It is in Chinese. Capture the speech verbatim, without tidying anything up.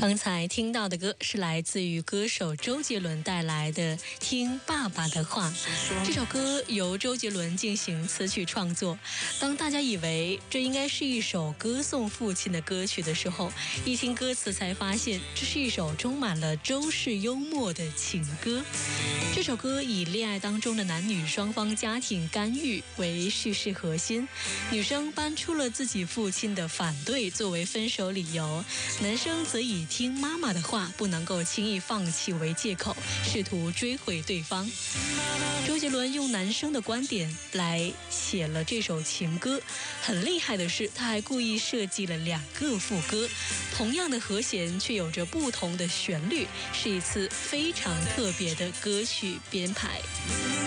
刚才听到的歌是来自于歌手周杰伦带来的《听爸爸的话》。这首歌由周杰伦进行词曲创作。当大家以为这应该是一首歌颂父亲的歌曲的时候，一听歌词才发现这是一首充满了周氏幽默的情歌。这首歌以恋爱当中的男女双方家庭干预为叙事核心，女生搬出了自己父亲的反对作为分手理由，男生则以听妈妈的话不能够轻易放弃为借口，试图追回对方。周杰伦用男生的观点来写了这首情歌，很厉害的是他还故意设计了两个副歌，同样的和弦却有着不同的旋律，是一次非常特别的歌曲编排。